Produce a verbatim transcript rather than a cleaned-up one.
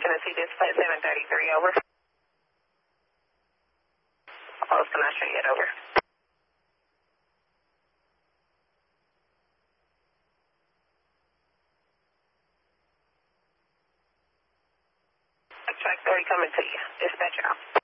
Tennessee Dispatch seven thirty-three, over. Post, I'm not sure yet, over. Track thirty coming to you. Dispatch out.